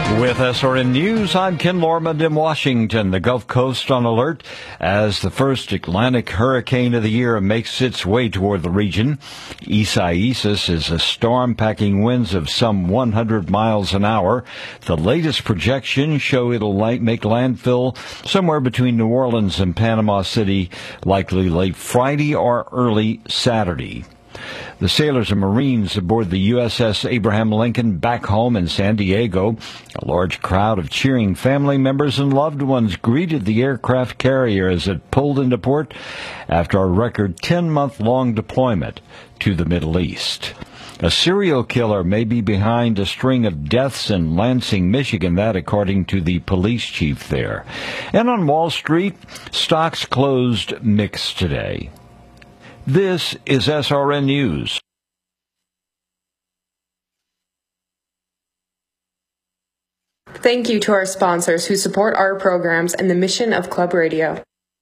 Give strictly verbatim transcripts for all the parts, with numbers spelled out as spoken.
With S R N News, I'm Ken Lorman in Washington. The Gulf Coast on alert as the first Atlantic hurricane of the year makes its way toward the region. Isaias is a storm packing winds of some one hundred miles an hour. The latest projections show it'll make landfill somewhere between New Orleans and Panama City, likely late Friday or early Saturday. The sailors and Marines aboard the U S S Abraham Lincoln back home in San Diego. A large crowd of cheering family members and loved ones greeted the aircraft carrier as it pulled into port after a record ten-month-long deployment to the Middle East. A serial killer may be behind a string of deaths in Lansing, Michigan, that according to the police chief there. And on Wall Street, stocks closed mixed today. This is S R N News. Thank you to our sponsors who support our programs and the mission of Club Radio.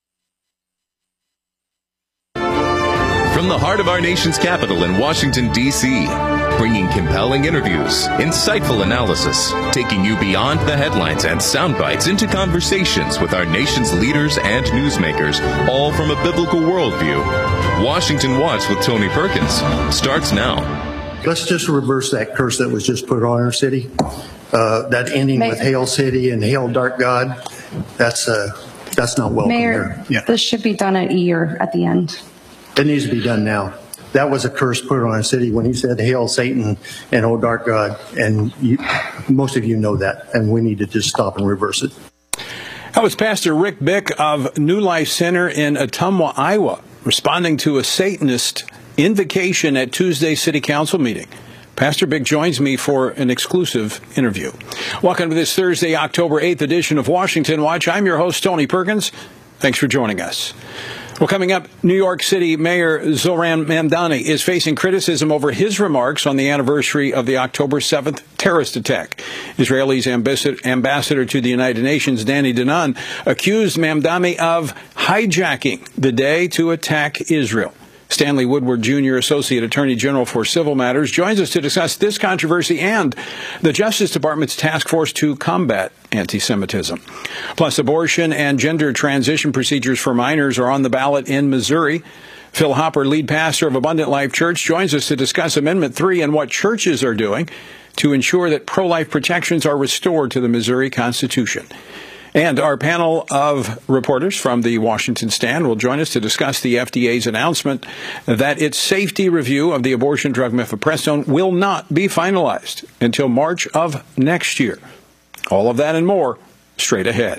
From the heart of our nation's capital in Washington, D C, bringing compelling interviews, insightful analysis, taking you beyond the headlines and sound bites into conversations with our nation's leaders and newsmakers, all from a biblical worldview. Washington Watch with Tony Perkins starts now. Let's just reverse that curse that was just put on our city. Uh, that ending Mayor. with Hail City and Hail Dark God, that's uh, that's not welcome Mayor, here. Yeah. This should be done at year at the end. It needs to be done now. That was a curse put on our city when he said, Hail Satan and Oh Dark God. And you, most of you know that, and we need to just stop and reverse it. That was Pastor Rick Bick of New Life Center in Ottumwa, Iowa, responding to a Satanist invocation at Tuesday's City Council meeting. Pastor Bick joins me for an exclusive interview. Welcome to this Thursday, October eighth edition of Washington Watch. I'm your host, Tony Perkins. Thanks for joining us. Well, coming up, New York City Mayor Zoran Mamdani is facing criticism over his remarks on the anniversary of the October seventh terrorist attack. Israel's ambassador, ambassador to the United Nations, Danny Danon, accused Mamdani of hijacking the day to attack Israel. Stanley Woodward, Junior Associate Attorney General for Civil Matters, joins us to discuss this controversy and the Justice Department's task force to combat anti-Semitism. Plus, abortion and gender transition procedures for minors are on the ballot in Missouri. Phil Hopper, lead pastor of Abundant Life Church, joins us to discuss Amendment three and what churches are doing to ensure that pro-life protections are restored to the Missouri Constitution. And our panel of reporters from the Washington Stand will join us to discuss the F D A's announcement that its safety review of the abortion drug mifepristone will not be finalized until March of next year. All of that and more straight ahead.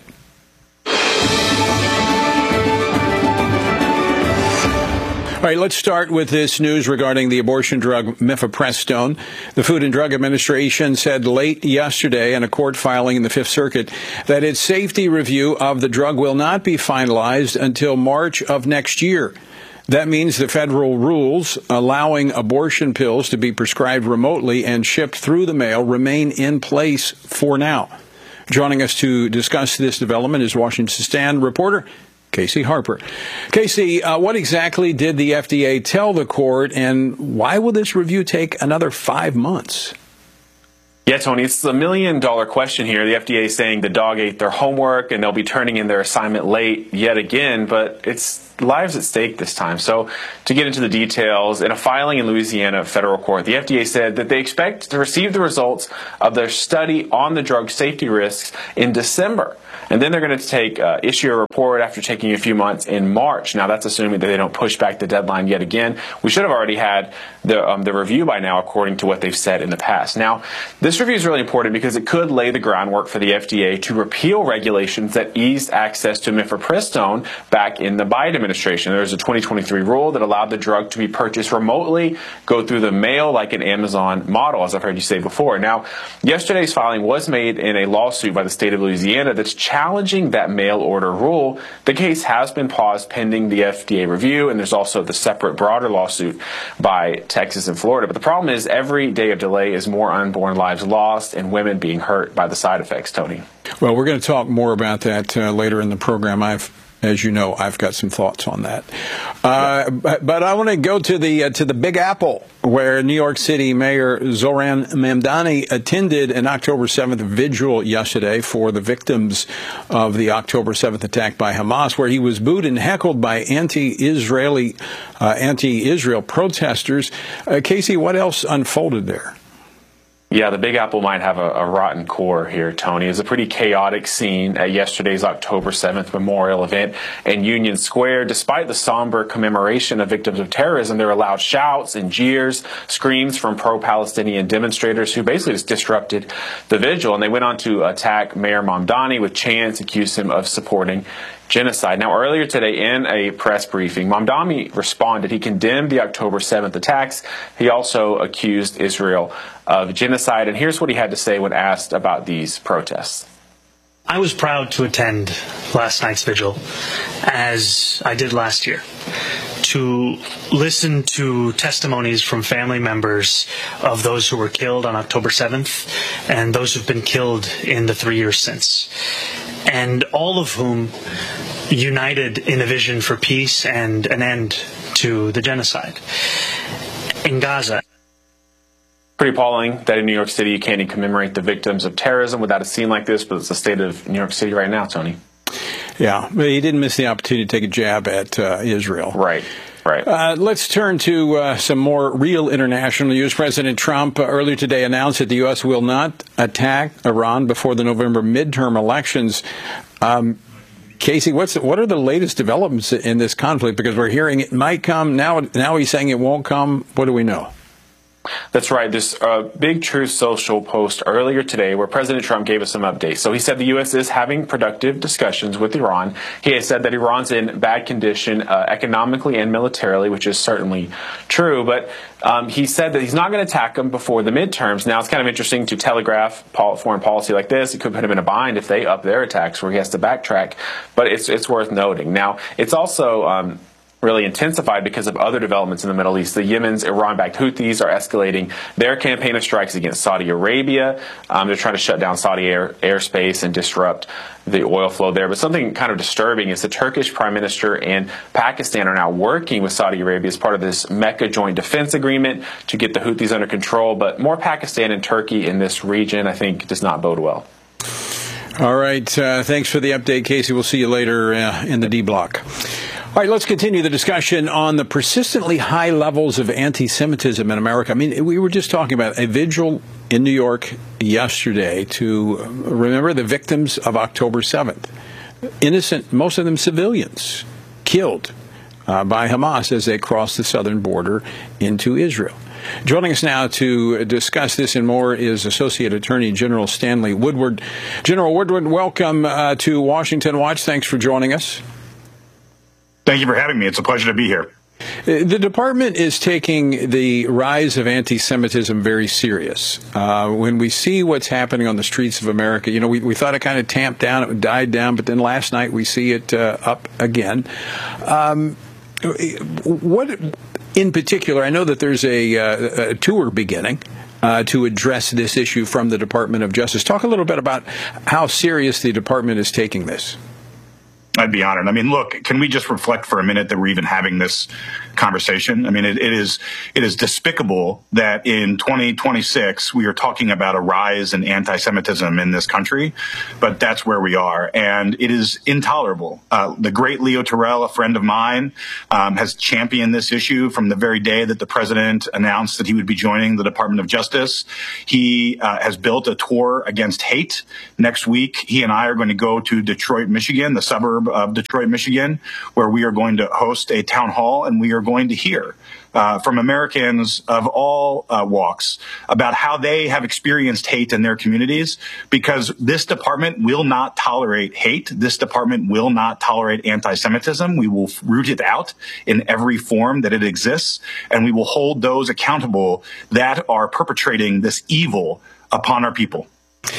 All right, let's start with this news regarding the abortion drug mifepristone. The Food and Drug Administration said late yesterday in a court filing in the Fifth Circuit that its safety review of the drug will not be finalized until March of next year. That means the federal rules allowing abortion pills to be prescribed remotely and shipped through the mail remain in place for now. Joining us to discuss this development is Washington Stand reporter Casey Harper. Casey, uh, what exactly did the F D A tell the court, and why will this review take another five months? Yeah, Tony, it's a million-dollar question here. The F D A is saying the dog ate their homework, and they'll be turning in their assignment late yet again, but it's lives at stake this time. So to get into the details, in a filing in Louisiana federal court, the F D A said that they expect to receive the results of their study on the drug safety risks in December. And then they're going to take uh, issue a report after taking a few months in March. Now, that's assuming that they don't push back the deadline yet again. We should have already had the, um, the review by now, according to what they've said in the past. Now, this review is really important because it could lay the groundwork for the F D A to repeal regulations that eased access to mifepristone back in the Biden administration. There was a twenty twenty-three rule that allowed the drug to be purchased remotely, go through the mail like an Amazon model, as I've heard you say before. Now, yesterday's filing was made in a lawsuit by the state of Louisiana that's challenging that mail order rule. The case has been paused pending the F D A review, and there's also the separate broader lawsuit by Texas and Florida. But the problem is every day of delay is more unborn lives lost and women being hurt by the side effects, Tony. Well, we're going to talk more about that uh, later in the program. I've as you know, I've got some thoughts on that. Uh, but, but I want to go to the uh, to the Big Apple, where New York City Mayor Zohran Mamdani attended an October seventh vigil yesterday for the victims of the October seventh attack by Hamas, where he was booed and heckled by anti-Israeli, uh, anti-Israel protesters. Uh, Casey, what else unfolded there? Yeah, the Big Apple might have a, a rotten core here, Tony. It was a pretty chaotic scene at yesterday's October seventh memorial event in Union Square. Despite the somber commemoration of victims of terrorism, there were loud shouts and jeers, screams from pro-Palestinian demonstrators who basically just disrupted the vigil. And they went on to attack Mayor Mamdani with chants, accused him of supporting genocide. Now, earlier today in a press briefing, Mamdani responded. He condemned the October seventh attacks. He also accused Israel of genocide. And here's what he had to say when asked about these protests. I was proud to attend last night's vigil, as I did last year, to listen to testimonies from family members of those who were killed on October seventh and those who've been killed in the three years since, and all of whom united in a vision for peace and an end to the genocide in Gaza. Pretty appalling that in New York City you can't even commemorate the victims of terrorism without a scene like this, but it's the state of New York City right now, Tony. Yeah, but he didn't miss the opportunity to take a jab at uh, Israel. Right. Right. Uh, let's turn to uh, some more real international news. President Trump uh, earlier today announced that the U S will not attack Iran before the November midterm elections. Um, Casey, what's what are the latest developments in this conflict? Because we're hearing it might come. Now, now he's saying it won't come. What do we know? That's right. This uh, big Truth Social post earlier today where President Trump gave us some updates. So he said the U S is having productive discussions with Iran. He has said that Iran's in bad condition uh, economically and militarily, which is certainly true. But um, he said that he's not going to attack them before the midterms. Now, it's kind of interesting to telegraph foreign policy like this. It could put him in a bind if they up their attacks where he has to backtrack. But it's, it's worth noting. Now, it's also Um, really intensified because of other developments in the Middle East. The Yemen's Iran-backed Houthis are escalating their campaign of strikes against Saudi Arabia. Um, they're trying to shut down Saudi air, airspace and disrupt the oil flow there. But something kind of disturbing is the Turkish Prime Minister and Pakistan are now working with Saudi Arabia as part of this Mecca Joint Defense Agreement to get the Houthis under control. But more Pakistan and Turkey in this region, I think, does not bode well. All right. Uh, thanks for the update, Casey. We'll see you later uh, in the D block. All right, let's continue the discussion on the persistently high levels of anti-Semitism in America. I mean, we were just talking about a vigil in New York yesterday to remember the victims of October seventh. Innocent, most of them civilians, killed uh, by Hamas as they crossed the southern border into Israel. Joining us now to discuss this and more is Associate Attorney General Stanley Woodward. General Woodward, welcome uh, to Washington Watch. Thanks for joining us. Thank you for having me. It's a pleasure to be here. The department is taking the rise of anti-Semitism very serious. Uh, when we see what's happening on the streets of America, you know, we, we thought it kind of tamped down, it died down, but then last night we see it uh, up again. Um, what, in particular, I know that there's a, uh, a tour beginning uh, to address this issue from the Department of Justice. Talk a little bit about how serious the department is taking this. I'd be honored. I mean, look, can we just reflect for a minute that we're even having this conversation? I mean, it, it is it is despicable that in twenty twenty-six we are talking about a rise in anti-Semitism in this country, but that's where we are, and it is intolerable. Uh, the great Leo Terrell, a friend of mine, um, has championed this issue from the very day that the president announced that he would be joining the Department of Justice. He uh, has built a tour against hate. Next week, he and I are going to go to Detroit, Michigan, the suburb of Detroit, Michigan, where we are going to host a town hall, and we are going to hear uh, from Americans of all uh, walks about how they have experienced hate in their communities, because this department will not tolerate hate. This department will not tolerate anti-Semitism. We will root it out in every form that it exists, and we will hold those accountable that are perpetrating this evil upon our people.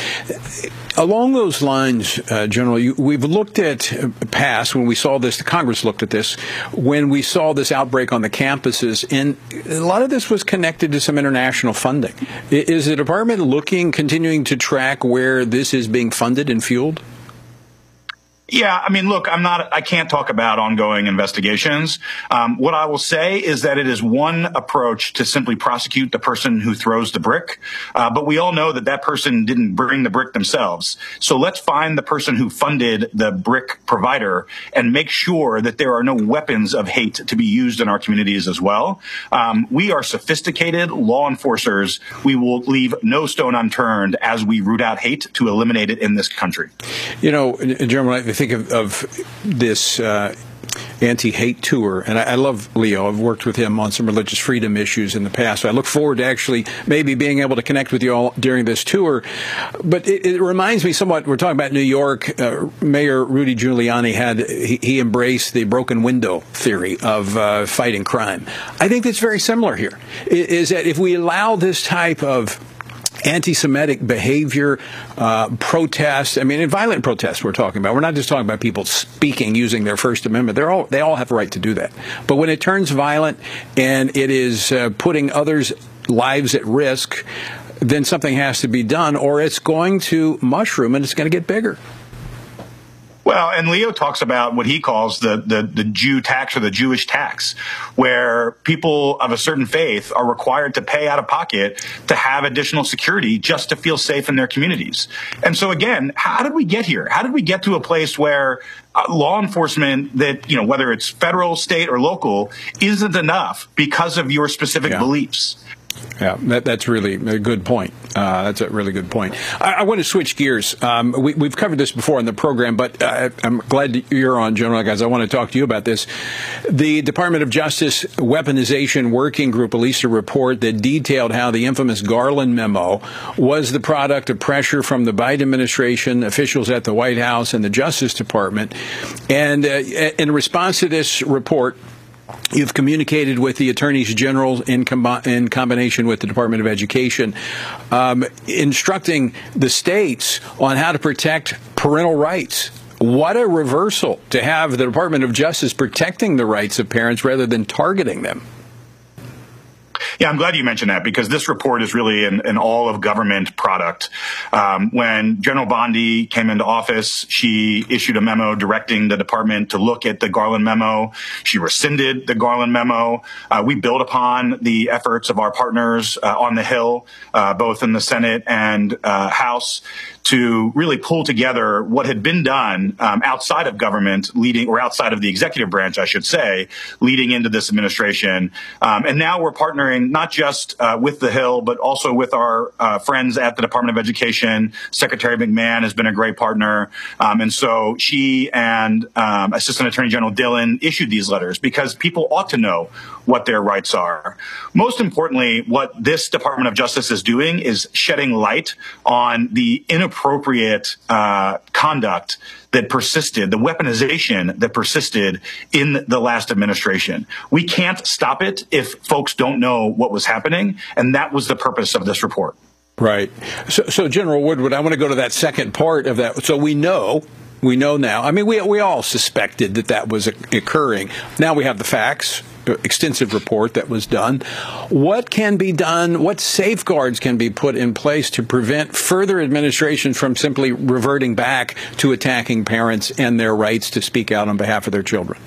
Along those lines, uh, General, you, we've looked at past when we saw this, the Congress looked at this, when we saw this outbreak on the campuses, and a lot of this was connected to some international funding. Is the department looking, continuing to track where this is being funded and fueled? Yeah, I mean, look, I'm not, I can't talk about ongoing investigations. Um, what I will say is that it is one approach to simply prosecute the person who throws the brick. Uh, but we all know that that person didn't bring the brick themselves. So let's find the person who funded the brick provider and make sure that there are no weapons of hate to be used in our communities as well. Um, we are sophisticated law enforcers. We will leave no stone unturned as we root out hate to eliminate it in this country. You know, Jeremy, I think of, of this uh, anti-hate tour, and I, I love Leo. I've worked with him on some religious freedom issues in the past. So I look forward to actually maybe being able to connect with you all during this tour. But it, it reminds me somewhat, we're talking about New York. Uh, Mayor Rudy Giuliani had, he, he embraced the broken window theory of uh, fighting crime. I think that's very similar here, is that if we allow this type of anti-Semitic behavior, uh, protests. I mean, in violent protests we're talking about. We're not just talking about people speaking using their First Amendment. They're all, they all have a right to do that. But when it turns violent and it is uh, putting others' lives at risk, then something has to be done, or it's going to mushroom and it's going to get bigger. Well, and Leo talks about what he calls the, the, the Jew tax or the Jewish tax, where people of a certain faith are required to pay out of pocket to have additional security just to feel safe in their communities. And so, again, how did we get here? How did we get to a place where uh, law enforcement that, you know, whether it's federal, state, or local, isn't enough because of your specific yeah. beliefs? Yeah, that, that's really a good point. Uh, that's a really good point. I, I want to switch gears. Um, we, we've covered this before in the program, but uh, I'm glad you're on, General, guys. I want to talk to you about this. The Department of Justice Weaponization Working Group released a report that detailed how the infamous Garland memo was the product of pressure from the Biden administration, officials at the White House, and the Justice Department. And uh, in response to this report, you've communicated with the attorneys general in, com- in combination with the Department of Education, um, instructing the states on how to protect parental rights. What a reversal to have the Department of Justice protecting the rights of parents rather than targeting them. Yeah, I'm glad you mentioned that, because this report is really an, an all-of-government product. Um, when General Bondi came into office, she issued a memo directing the department to look at the Garland memo. She rescinded the Garland memo. Uh, we built upon the efforts of our partners uh, on the Hill, uh, both in the Senate and uh, House, to really pull together what had been done um, outside of government, leading or outside of the executive branch, I should say, leading into this administration. Um, and now we're partnering not just uh, with the Hill, but also with our uh, friends at the Department of Education. Secretary McMahon has been a great partner. Um, and so she and um, Assistant Attorney General Dillon issued these letters because people ought to know what their rights are. Most importantly, what this Department of Justice is doing is shedding light on the inappropriate uh, conduct that persisted, the weaponization that persisted in the last administration. We can't stop it if folks don't know what was happening, and that was the purpose of this report. Right. So, so General Woodward, I want to go to that second part of that. So we know, we know now. I mean, we we all suspected that that was occurring. Now we have the facts. Extensive report that was done. What can be done? What safeguards can be put in place to prevent further administration from simply reverting back to attacking parents and their rights to speak out on behalf of their children?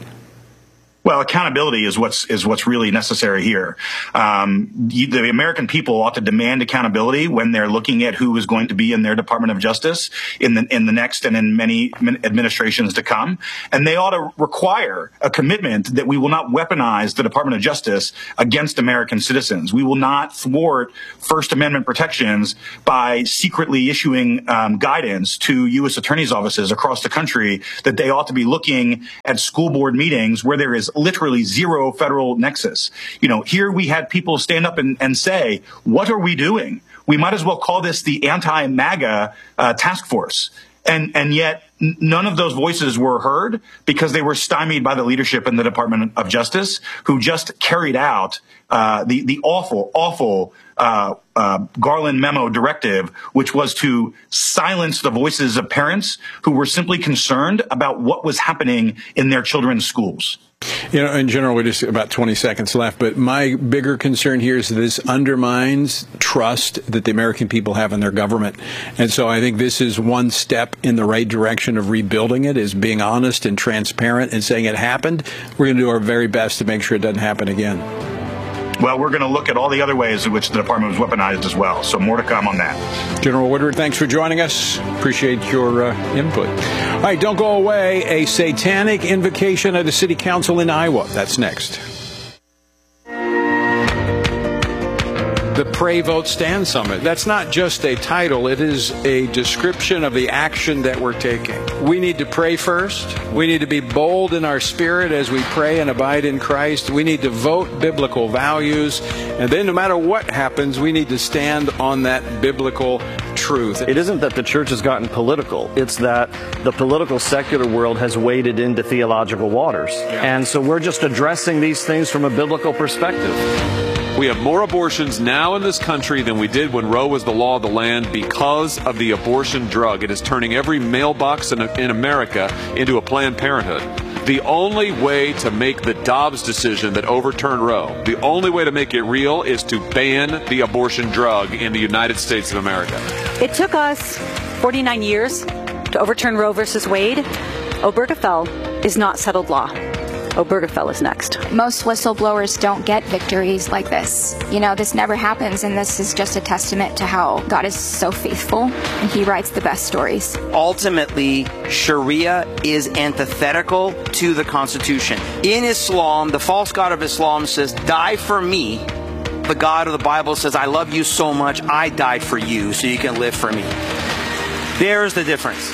Well, accountability is what's is what's really necessary here. Um, the American people ought to demand accountability when they're looking at who is going to be in their Department of Justice in the in the next and in many administrations to come, and they ought to require a commitment that we will not weaponize the Department of Justice against American citizens. We will not thwart First Amendment protections by secretly issuing um, guidance to U S attorneys' offices across the country that they ought to be looking at school board meetings where there is literally zero federal nexus. You know, here we had people stand up and, and say, what are we doing? We might as well call this the anti-MAGA uh, task force. And, and yet n- none of those voices were heard because they were stymied by the leadership in the Department of Justice, who just carried out uh, the, the awful, awful uh, uh, Garland memo directive, which was to silence the voices of parents who were simply concerned about what was happening in their children's schools. You know, in general, we're just about twenty seconds left, but my bigger concern here is that this undermines trust that the American people have in their government. And so I think this is one step in the right direction of rebuilding it, is being honest and transparent and saying it happened. We're going to do our very best to make sure it doesn't happen again. Well, we're going to look at all the other ways in which the department was weaponized as well. So more to come on that. General Woodward, thanks for joining us. Appreciate your uh, input. All right, don't go away. A satanic invocation at a city council in Iowa. That's next. The Pray, Vote, Stand Summit. That's not just a title. It is a description of the action that we're taking. We need to pray first. We need to be bold in our spirit as we pray and abide in Christ. We need to vote biblical values. And then no matter what happens, we need to stand on that biblical truth. It isn't that the church has gotten political. It's that the political secular world has waded into theological waters. Yeah. And so we're just addressing these things from a biblical perspective. We have more abortions now in this country than we did when Roe was the law of the land because of the abortion drug. It is turning every mailbox in, in America into a Planned Parenthood. The only way to make the Dobbs decision that overturned Roe, the only way to make it real, is to ban the abortion drug in the United States of America. It took us forty-nine years to overturn Roe versus Wade. Obergefell is not settled law. Obergefell is next. Most whistleblowers don't get victories like this. You know, this never happens, and this is just a testament to how God is so faithful, and He writes the best stories. Ultimately, Sharia is antithetical to the Constitution. In Islam, the false god of Islam says, die for me. The God of the Bible says, I love you so much, I died for you so you can live for me. There's the difference.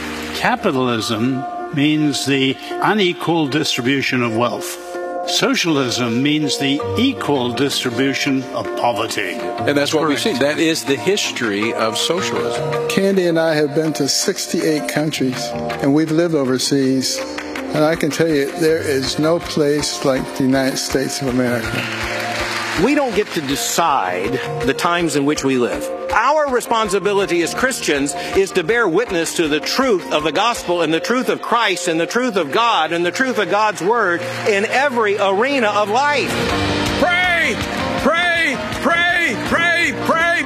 Capitalism means the unequal distribution of wealth. Socialism means the equal distribution of poverty. And that's what we've seen. That is the history of socialism. Candy and I have been to sixty-eight countries, and we've lived overseas. And I can tell you, there is no place like the United States of America. We don't get to decide the times in which we live. Our responsibility as Christians is to bear witness to the truth of the gospel and the truth of Christ and the truth of God and the truth of God's word in every arena of life. Pray! Pray! Pray! Pray! Pray!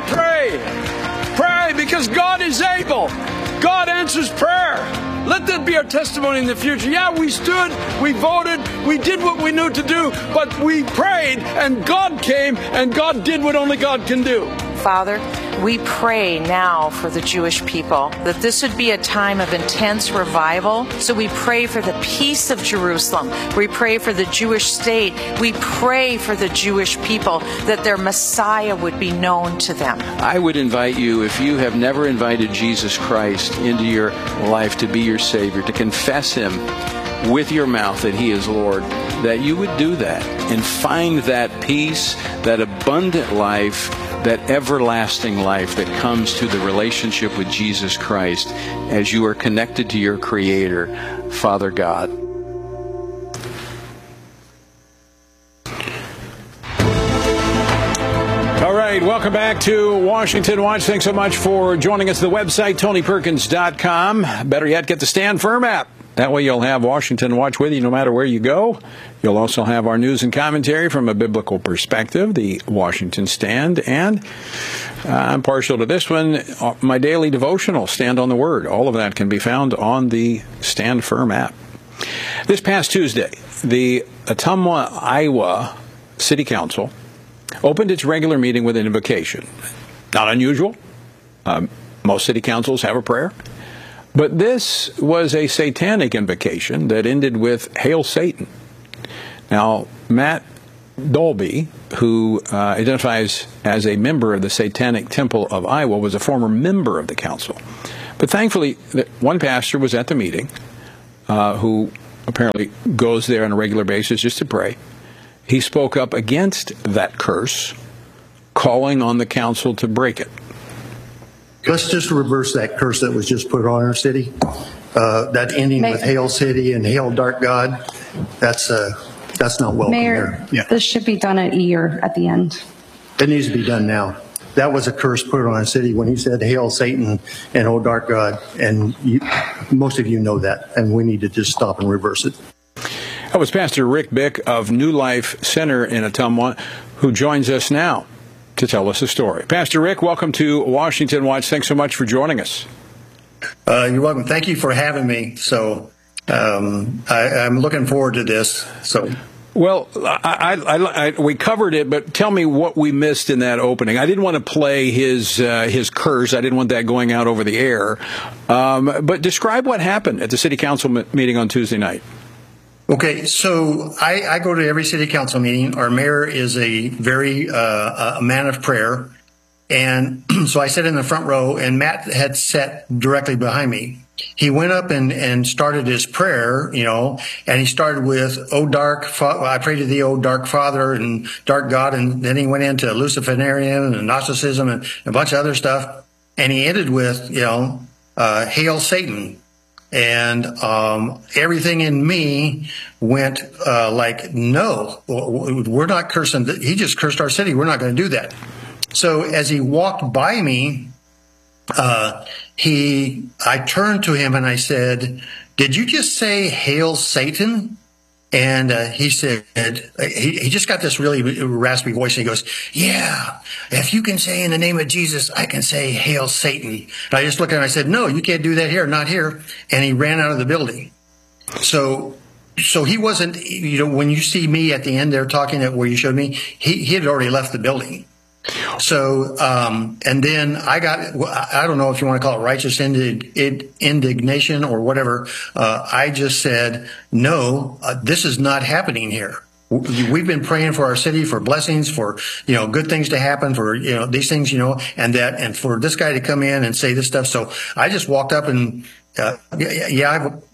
Pray! Pray, because God is able. God answers prayer. Let that be our testimony in the future. Yeah, we stood, we voted, we did what we knew to do, but we prayed, and God came, and God did what only God can do. Father, we pray now for the Jewish people that this would be a time of intense revival. So we pray for the peace of Jerusalem. We pray for the Jewish state. We pray for the Jewish people, that their Messiah would be known to them. I would invite you, if you have never invited Jesus Christ into your life to be your Savior, to confess Him with your mouth that He is Lord, that you would do that and find that peace, that abundant life, that everlasting life that comes to the relationship with Jesus Christ as you are connected to your Creator, Father God. All right, welcome back to Washington Watch. Thanks so much for joining us. The website, Tony Perkins dot com. Better yet, get the Stand Firm app. That way you'll have Washington Watch with you no matter where you go. You'll also have our news and commentary from a biblical perspective, the Washington Stand, and uh, I'm partial to this one, my daily devotional, Stand on the Word. All of that can be found on the Stand Firm app. This past Tuesday, the Ottumwa, Iowa City Council opened its regular meeting with an invocation. Not unusual. Um, most city councils have a prayer. But this was a satanic invocation that ended with Hail Satan. Now, Matt Dolby, who uh, identifies as a member of the Satanic Temple of Iowa, was a former member of the council. But thankfully, one pastor was at the meeting uh, who apparently goes there on a regular basis just to pray. He spoke up against that curse, calling on the council to break it. Let's just reverse that curse that was just put on our city. Uh, that ending Mayor, with Hail City and Hail Dark God, that's uh, that's not welcome Mayor, there. Yeah. This should be done at E R at the end. It needs to be done now. That was a curse put on a city when he said, "Hail Satan and O dark God." And you, most of you know that, and we need to just stop and reverse it. That was Pastor Rick Bick of New Life Center in Ottumwa, who joins us now to tell us a story. Pastor Rick, welcome to Washington Watch. Thanks so much for joining us. Uh, you're welcome. Thank you for having me. So um, I, I'm looking forward to this. So. Well, I, I, I, we covered it, but tell me what we missed in that opening. I didn't want to play his uh, his curse. I didn't want that going out over the air. Um, but describe what happened at the city council meeting on Tuesday night. Okay, so I, I go to every city council meeting. Our mayor is a very uh, a man of prayer. And so I sat in the front row, and Matt had sat directly behind me. He went up and, and started his prayer, you know, and he started with, "O dark, fa- I pray to thee, O dark Father," and "dark God," and then he went into Luciferian and Gnosticism and a bunch of other stuff. And he ended with, you know, uh, "Hail Satan." And um, everything in me went uh, like, no, we're not cursing. He just cursed our city. We're not going to do that. So as he walked by me, uh, he, I turned to him and I said, "Did you just say, 'Hail Satan'?" And uh, he said, he, he just got this really raspy voice, and he goes, "Yeah, if you can say in the name of Jesus, I can say, 'Hail Satan.'" And I just looked at him and I said, "No, you can't do that here, not here." And he ran out of the building. So so he wasn't, you know, when you see me at the end there talking at where you showed me, he, he had already left the building. So, um, and then I got, I don't know if you want to call it righteous indignation or whatever. Uh, I just said, no, uh, this is not happening here. We've been praying for our city, for blessings, for, you know, good things to happen, for, you know, these things, you know, and that, and for this guy to come in and say this stuff. So I just walked up and, uh, yeah,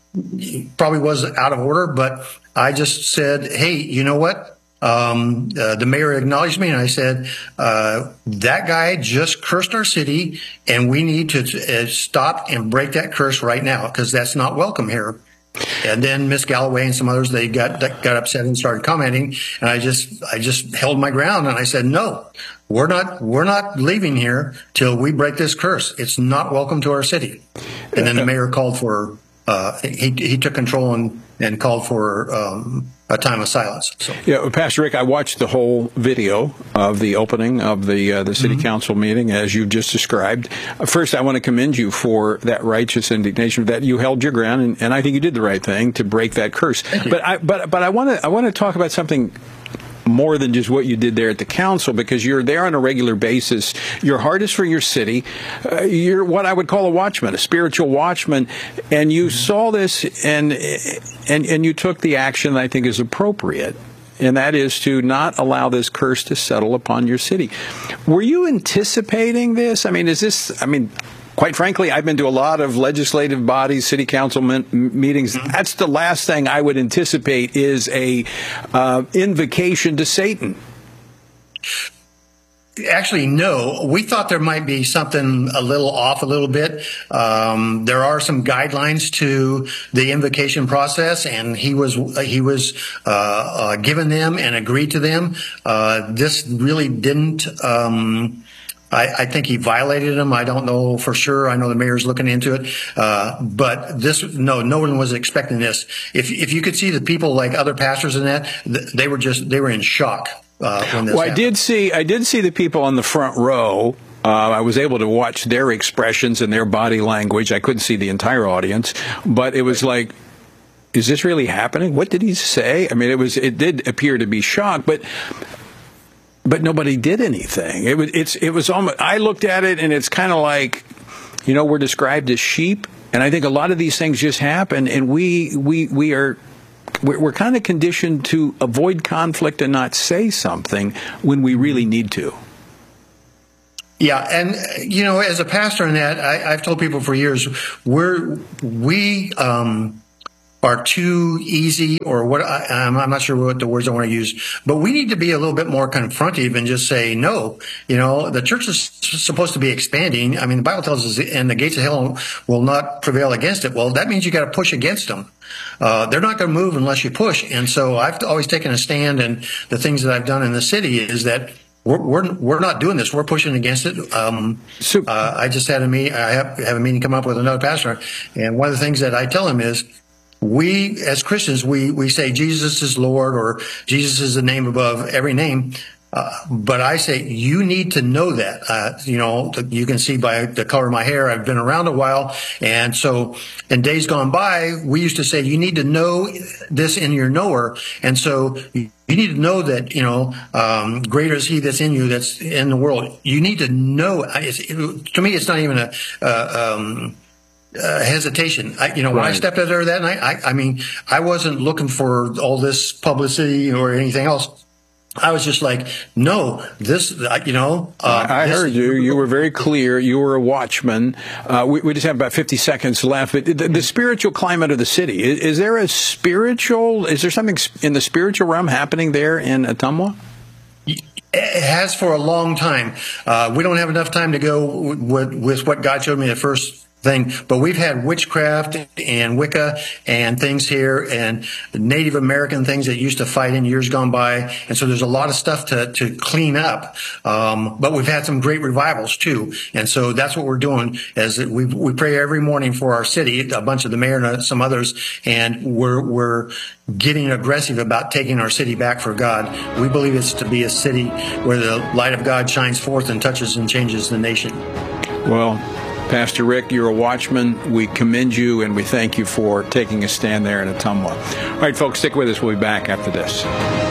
I probably was out of order, but I just said, "Hey, you know what? Um, uh, the mayor acknowledged me, and I said, uh, that guy just cursed our city, and we need to uh, stop and break that curse right now, because that's not welcome here." And then Miss Galloway and some others, they got got upset and started commenting, and I just I just held my ground, and I said, "No, we're not we're not leaving here till we break this curse. It's not welcome to our city." And then the mayor called for uh, he he took control and and called for um, a time of silence. So. Yeah, Pastor Rick, I watched the whole video of the opening of the uh, the city mm-hmm. council meeting, as you just described. First, I want to commend you for that righteous indignation, that you held your ground, and, and I think you did the right thing to break that curse. But I but but I want to I want to talk about something more than just what you did there at the council, because you're there on a regular basis. Your heart is for your city. Uh, you're what I would call a watchman, a spiritual watchman, and you saw this and and and you took the action that I think is appropriate, and that is to not allow this curse to settle upon your city. Were you anticipating this? I mean, is this, I mean, quite frankly, I've been to a lot of legislative bodies, city council m- meetings. That's the last thing I would anticipate is a uh, invocation to Satan. Actually, no. We thought there might be something a little off a little bit. Um, there are some guidelines to the invocation process, and he was he was uh, uh, given them and agreed to them. Uh, this really didn't. Um, I, I think he violated them. I don't know for sure. I know the mayor's looking into it. Uh, but this, no, no one was expecting this. If, if you could see the people like other pastors in that, they were just, they were in shock. Uh, when this well, happened. I did see, I did see the people on the front row. Uh, I was able to watch their expressions and their body language. I couldn't see the entire audience, but it was like, is this really happening? What did he say? I mean, it was, it did appear to be shock, but, but nobody did anything. It was, it's, it was almost, I looked at it and it's kind of like, you know, we're described as sheep. And I think a lot of these things just happen, and we, we, we are, we're, we're kind of conditioned to avoid conflict and not say something when we really need to. Yeah, and, you know, as a pastor in that, I, I've told people for years, we're, we um, are too easy, or what, I, I'm not sure what the words I want to use, but we need to be a little bit more confrontive and just say, no, you know, the church is supposed to be expanding. I mean, the Bible tells us, and the gates of hell will not prevail against it. Well, that means you got to push against them. Uh, they're not going to move unless you push. And so I've always taken a stand, and the things that I've done in the city is that we're, we're we're not doing this. We're pushing against it. Um, uh, I just had a meeting. I have, have a meeting come up with another pastor, and one of the things that I tell him is, we as Christians, we we say Jesus is Lord, or Jesus is the name above every name. Uh, but I say you need to know that. Uh, you know, you can see by the color of my hair, I've been around a while. And so in days gone by, we used to say you need to know this in your knower. And so you need to know that, you know, um, greater is he that's in you that's in the world. You need to know. It's, it, to me, it's not even a, uh, um, Uh, hesitation. I, you know, when Right. I stepped out there that night, I, I mean, I wasn't looking for all this publicity or anything else. I was just like, no, this, you know. Uh, I this, heard you. You were very clear. You were a watchman. Uh, we, we just have about fifty seconds left. But the, the spiritual climate of the city, is, is there a spiritual, is there something in the spiritual realm happening there in Ottumwa? It has for a long time. Uh, we don't have enough time to go with, with what God showed me the first thing, but we've had witchcraft and Wicca and things here and Native American things that used to fight in years gone by. And so there's a lot of stuff to, to clean up. Um, but we've had some great revivals too. And so that's what we're doing is that we, we pray every morning for our city, a bunch of the mayor and some others. And we're, we're getting aggressive about taking our city back for God. We believe it's to be a city where the light of God shines forth and touches and changes the nation. Well, Pastor Rick, you're a watchman. We commend you, and we thank you for taking a stand there in Ottumwa. All right, folks, stick with us. We'll be back after this.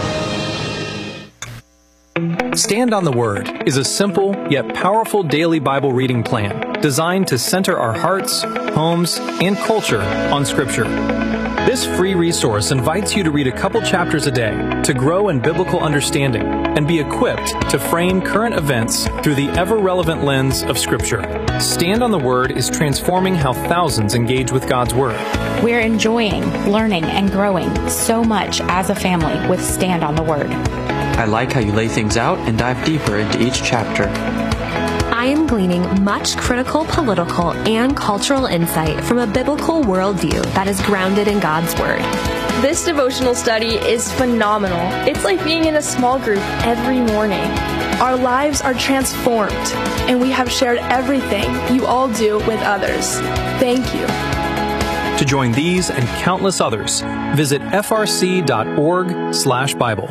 Stand on the Word is a simple yet powerful daily Bible reading plan designed to center our hearts, homes, and culture on Scripture. This free resource invites you to read a couple chapters a day to grow in biblical understanding and be equipped to frame current events through the ever-relevant lens of Scripture. Stand on the Word is transforming how thousands engage with God's Word. We're enjoying, learning, and growing so much as a family with Stand on the Word. I like how you lay things out and dive deeper into each chapter. I am gleaning much critical political and cultural insight from a biblical worldview that is grounded in God's Word. This devotional study is phenomenal. It's like being in a small group every morning. Our lives are transformed, and we have shared everything you all do with others. Thank you. To join these and countless others, visit f r c dot org slash Bible.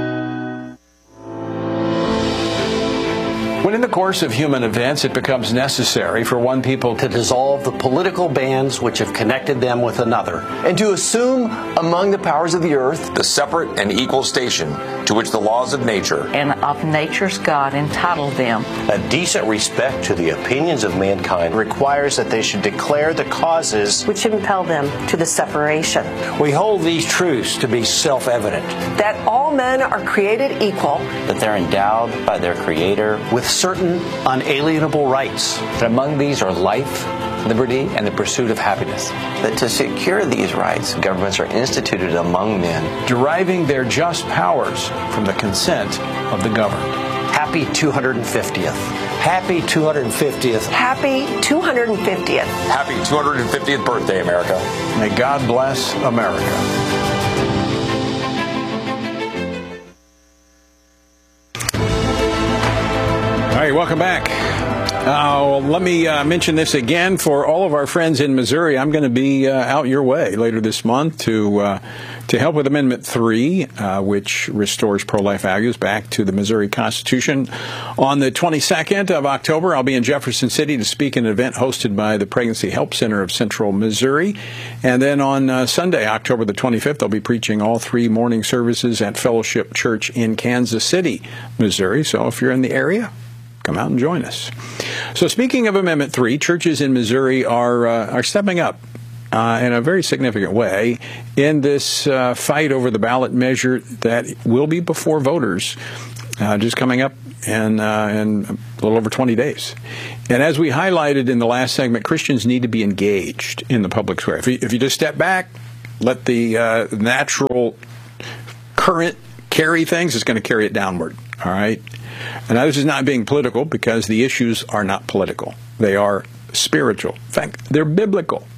When in the course of human events it becomes necessary for one people to dissolve the political bands which have connected them with another, and to assume among the powers of the earth the separate and equal station to which the laws of nature and of nature's God entitled them. A decent respect to the opinions of mankind requires that they should declare the causes which impel them to the separation. We hold these truths to be self-evident. That all men are created equal. That they're endowed by their Creator with certain unalienable rights. That among these are life, liberty, and the pursuit of happiness. That to secure these rights, governments are instituted among men, deriving their just powers from the consent of the governed. Happy two hundred fiftieth. Happy two hundred fiftieth. Happy two hundred fiftieth. Happy two hundred fiftieth birthday, America. May God bless America. All right, welcome back. Uh, let me uh, mention this again for all of our friends in Missouri. I'm going to be uh, out your way later this month to uh, to help with Amendment three, uh, which restores pro-life values back to the Missouri Constitution. On the twenty-second of October, I'll be in Jefferson City to speak at an event hosted by the Pregnancy Help Center of Central Missouri. And then on uh, Sunday, October the twenty-fifth, I'll be preaching all three morning services at Fellowship Church in Kansas City, Missouri. So if you're in the area, come out and join us. So speaking of Amendment three, churches in Missouri are uh, are stepping up uh, in a very significant way in this uh, fight over the ballot measure that will be before voters uh, just coming up in, uh, in a little over twenty days. And as we highlighted in the last segment, Christians need to be engaged in the public square. If you, if you just step back, let the uh, natural current carry things, it's going to carry it downward. All right? And now this is not being political because the issues are not political. They are spiritual. In fact, they're biblical.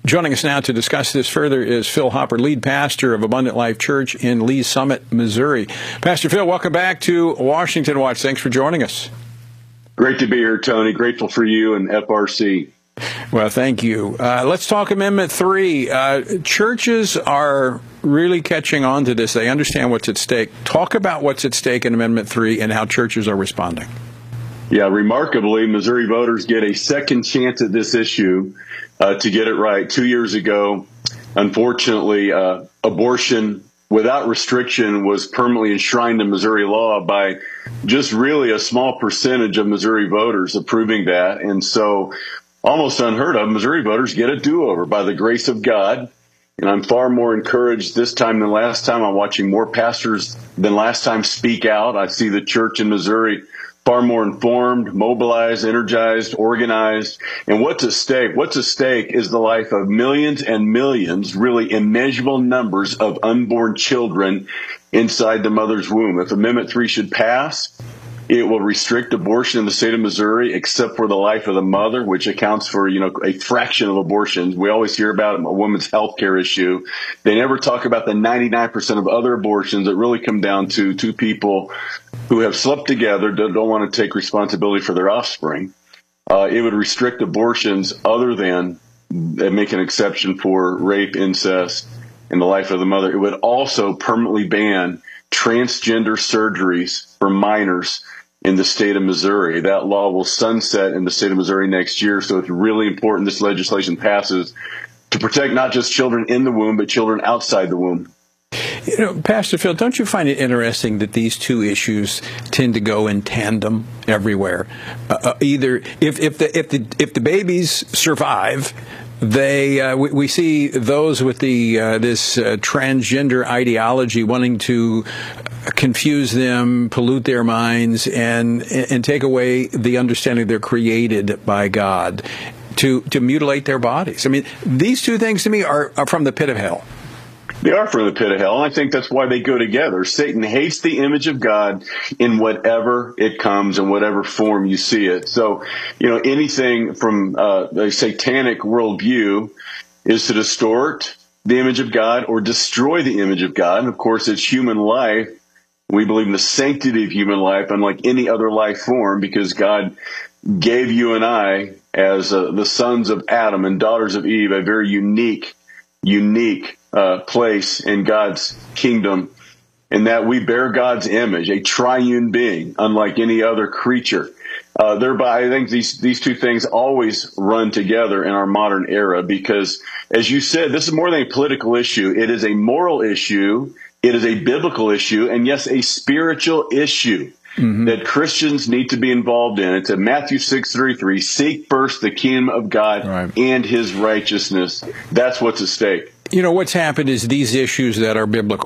Joining us now to discuss this further is Phil Hopper, lead pastor of Abundant Life Church in Lee's Summit, Missouri. Pastor Phil, welcome back to Washington Watch. Thanks for joining us. Great to be here, Tony. Grateful for you and F R C. Well, thank you. Uh, let's talk Amendment three. Uh, churches are really catching on to this. They understand what's at stake. Talk about what's at stake in Amendment three and how churches are responding. Yeah, remarkably, Missouri voters get a second chance at this issue uh, to get it right. Two years ago, unfortunately, uh, abortion without restriction was permanently enshrined in Missouri law by just really a small percentage of Missouri voters approving that. And so almost unheard of, Missouri voters get a do-over by the grace of God. And I'm far more encouraged this time than last time. I'm watching more pastors than last time speak out. I see the church in Missouri far more informed, mobilized, energized, organized. And what's at stake? What's at stake is the life of millions and millions, really immeasurable numbers of unborn children inside the mother's womb. If Amendment three should pass, it will restrict abortion in the state of Missouri, except for the life of the mother, which accounts for, you know, a fraction of abortions. We always hear about a woman's health care issue. They never talk about the ninety-nine percent of other abortions that really come down to two people who have slept together, that don't want to take responsibility for their offspring. Uh, it would restrict abortions other than make an exception for rape, incest, and the life of the mother. It would also permanently ban transgender surgeries for minors in the state of Missouri. That law will sunset in the state of Missouri next year, so it's really important this legislation passes to protect not just children in the womb, but children outside the womb. You know, Pastor Phil, don't you find it interesting that these two issues tend to go in tandem everywhere? Uh, uh, either if, if the if the if the babies survive, they uh, we, we see those with the uh, this uh, transgender ideology wanting to confuse them, pollute their minds, and and take away the understanding they're created by God to to mutilate their bodies. I mean, these two things to me are, are from the pit of hell. They are from the pit of hell, and I think that's why they go together. Satan hates the image of God in whatever it comes, in whatever form you see it. So, you know, anything from uh, a satanic worldview is to distort the image of God or destroy the image of God. And, of course, it's human life. We believe in the sanctity of human life, unlike any other life form, because God gave you and I, as uh, the sons of Adam and daughters of Eve, a very unique, unique Uh, place in God's kingdom, in that we bear God's image, a triune being, unlike any other creature. Uh, thereby, I think these these two things always run together in our modern era, because, as you said, this is more than a political issue. It is a moral issue. It is a biblical issue, and yes, a spiritual issue mm-hmm. that Christians need to be involved in. It's in Matthew six thirty-three, seek first the kingdom of God right. and his righteousness. That's what's at stake. You know, what's happened is these issues that are biblical,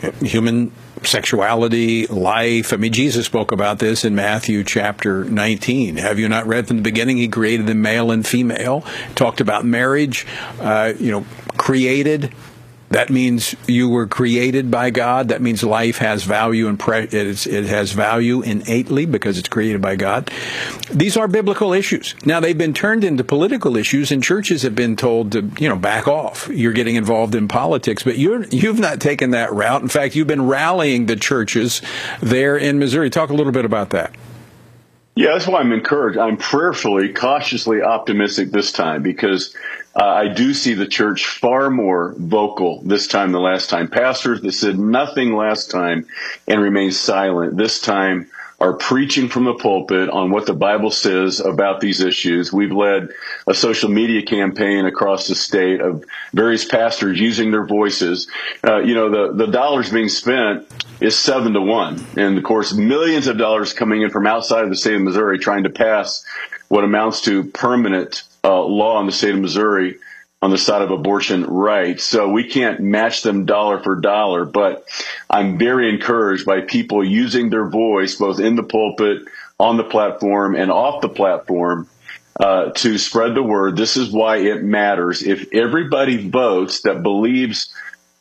human sexuality, life. I mean, Jesus spoke about this in Matthew chapter nineteen. Have you not read from the beginning? He created them male and female. Talked about marriage, uh, you know, created. That means you were created by God. That means life has value and pre- it, it has value innately because it's created by God. These are biblical issues. Now, they've been turned into political issues, and churches have been told to, you know, back off. You're getting involved in politics, but you're, you've not taken that route. In fact, you've been rallying the churches there in Missouri. Talk a little bit about that. Yeah, that's why I'm encouraged. I'm prayerfully, cautiously optimistic this time, because uh, I do see the church far more vocal this time than last time. Pastors that said nothing last time and remained silent this time are preaching from the pulpit on what the Bible says about these issues. We've led a social media campaign across the state of various pastors using their voices. Uh, you know, the, the dollars being spent is seven to one. And of course, millions of dollars coming in from outside of the state of Missouri trying to pass what amounts to permanent uh, law in the state of Missouri on the side of abortion rights. So we can't match them dollar for dollar, but I'm very encouraged by people using their voice, both in the pulpit, on the platform, and off the platform, uh, to spread the word. This is why it matters. If everybody votes that believes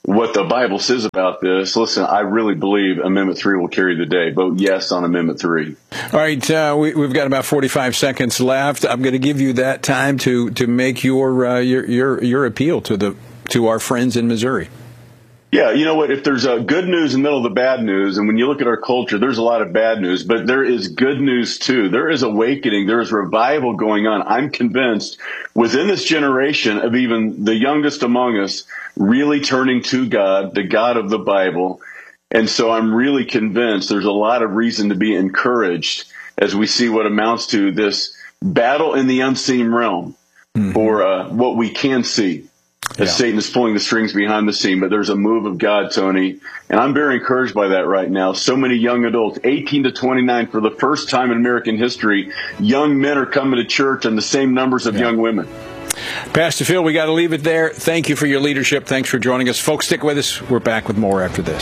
what the Bible says about this, listen, I really believe Amendment three will carry the day. Vote yes on Amendment three. All right, uh, we, we've got about forty-five seconds left. I'm going to give you that time to to make your uh, your your your appeal to the to our friends in Missouri. Yeah, you know what? If there's a good news in the middle of the bad news, and when you look at our culture, there's a lot of bad news, but there is good news too. There is awakening. There is revival going on. I'm convinced within this generation of even the youngest among us really turning to God, the God of the Bible. And so I'm really convinced there's a lot of reason to be encouraged as we see what amounts to this battle in the unseen realm mm-hmm. for uh, what we can see. As yeah. Satan is pulling the strings behind the scene, but there's a move of God, Tony, and I'm very encouraged by that right now. So many young adults, eighteen to twenty-nine, for the first time in American history, young men are coming to church in the same numbers of yeah. young women. Pastor Phil, we got to leave it there. Thank you for your leadership. Thanks for joining us. Folks, stick with us. We're back with more after this.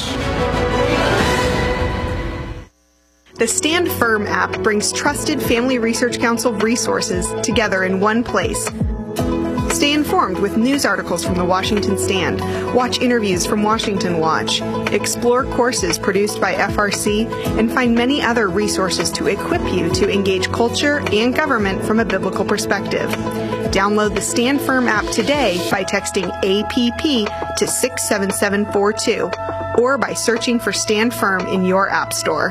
The Stand Firm app brings trusted Family Research Council resources together in one place. Stay informed with news articles from the Washington Stand, watch interviews from Washington Watch, explore courses produced by F R C, and find many other resources to equip you to engage culture and government from a biblical perspective. Download the Stand Firm app today by texting A P P to six seven seven four two or by searching for Stand Firm in your app store.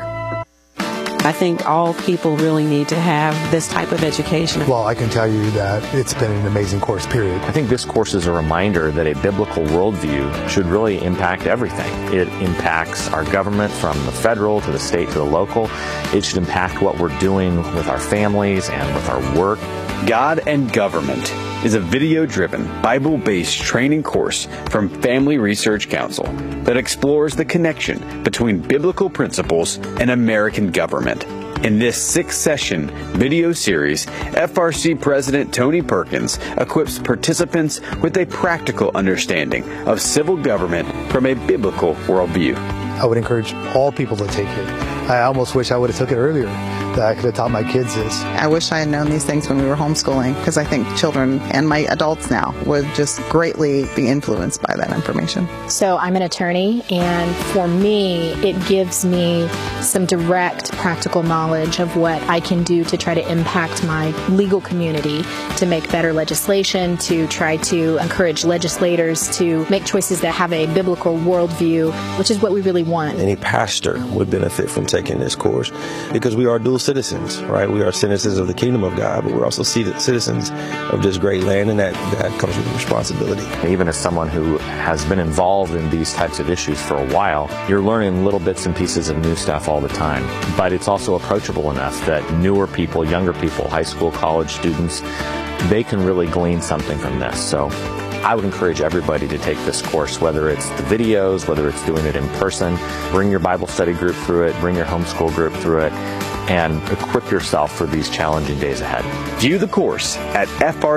I think all people really need to have this type of education. Well, I can tell you that it's been an amazing course, period. I think this course is a reminder that a biblical worldview should really impact everything. It impacts our government from the federal to the state to the local. It should impact what we're doing with our families and with our work. God and Government is a video-driven, Bible-based training course from Family Research Council that explores the connection between biblical principles and American government. In this six-session video series, F R C President Tony Perkins equips participants with a practical understanding of civil government from a biblical worldview. I would encourage all people to take it. I almost wish I would have took it earlier, that I could have taught my kids this. I wish I had known these things when we were homeschooling, because I think children and my adults now would just greatly be influenced by that information. So I'm an attorney, and for me, it gives me some direct practical knowledge of what I can do to try to impact my legal community, to make better legislation, to try to encourage legislators to make choices that have a biblical worldview, which is what we really want. Any pastor would benefit from taking this course because we are dual citizens, right? We are citizens of the kingdom of God, but we're also citizens of this great land, and that, that comes with responsibility. Even as someone who has been involved in these types of issues for a while, you're learning little bits and pieces of new stuff all the time. But it's also approachable enough that newer people, younger people, high school, college students, they can really glean something from this. So I would encourage everybody to take this course, whether it's the videos, whether it's doing it in person. Bring your Bible study group through it, bring your homeschool group through it, and equip yourself for these challenging days ahead. View the course at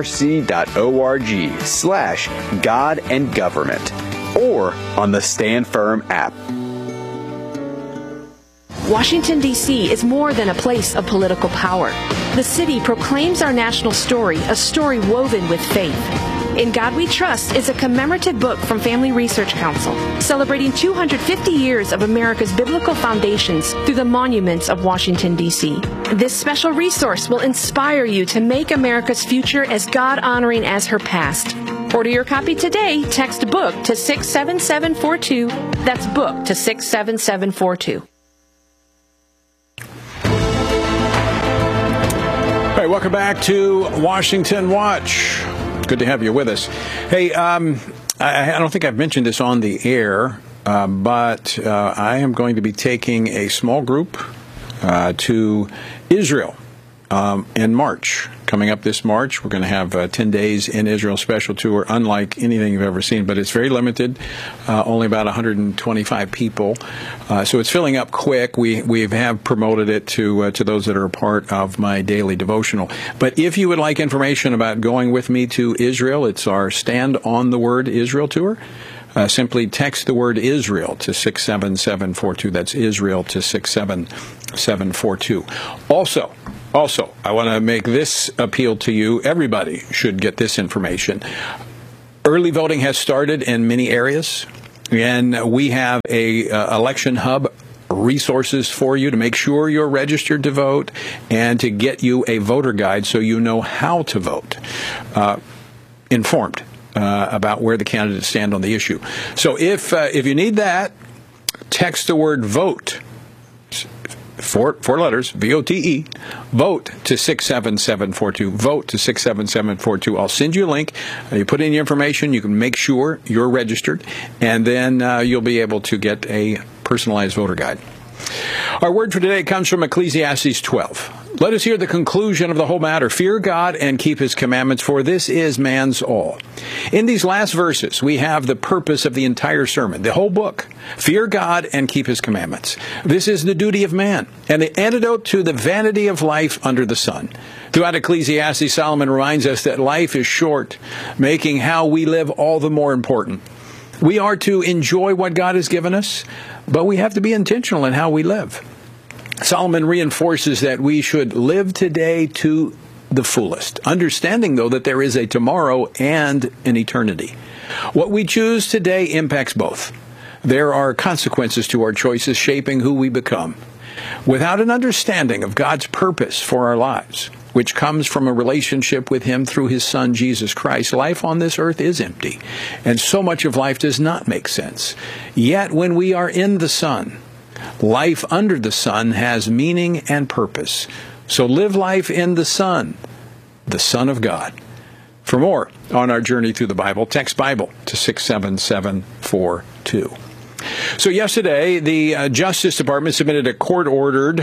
frc.org slash God and Government or on the Stand Firm app. Washington, D C is more than a place of political power. The city proclaims our national story, a story woven with faith. In God We Trust is a commemorative book from Family Research Council, celebrating two hundred fifty years of America's biblical foundations through the monuments of Washington, D C. This special resource will inspire you to make America's future as God-honoring as her past. Order your copy today. Text BOOK to six seven seven four two. That's BOOK to six seven seven four two. All right, welcome back to Washington Watch. Good to have you with us. Hey, um, I, I don't think I've mentioned this on the air, uh, but uh, I am going to be taking a small group uh, to Israel um, in March. Coming up this March, we're going to have uh, ten days in Israel special tour, unlike anything you've ever seen, but it's very limited, uh, only about one hundred twenty-five people. Uh, so it's filling up quick. We we have promoted it to uh, to those that are a part of my daily devotional. But if you would like information about going with me to Israel, it's our Stand on the Word Israel tour. Uh, simply text the word Israel to six seven seven four two. That's Israel to six seven seven four two. Also, Also, I want to make this appeal to you. Everybody should get this information. Early voting has started in many areas. And we have a uh, election hub resources for you to make sure you're registered to vote and to get you a voter guide so you know how to vote, uh, informed uh, about where the candidates stand on the issue. So if uh, if you need that, text the word VOTE, four, four letters, V O T E, VOTE to six seven seven four two, VOTE to six seven seven four two. I'll send you a link. Uh, you put in your information, you can make sure you're registered, and then uh, you'll be able to get a personalized voter guide. Our word for today comes from Ecclesiastes twelve. Let us hear the conclusion of the whole matter. Fear God and keep his commandments, for this is man's all. In these last verses, we have the purpose of the entire sermon, the whole book. Fear God and keep his commandments. This is the duty of man, and the antidote to the vanity of life under the sun. Throughout Ecclesiastes, Solomon reminds us that life is short, making how we live all the more important. We are to enjoy what God has given us, but we have to be intentional in how we live. Solomon reinforces that we should live today to the fullest, understanding, though, that there is a tomorrow and an eternity. What we choose today impacts both. There are consequences to our choices shaping who we become. Without an understanding of God's purpose for our lives, which comes from a relationship with him through his Son, Jesus Christ, life on this earth is empty, and so much of life does not make sense. Yet when we are in the Son, life under the sun has meaning and purpose. So live life in the Son, the Son of God. For more on our journey through the Bible, text Bible to six seven seven four two. So yesterday, the uh, Justice Department submitted a court-ordered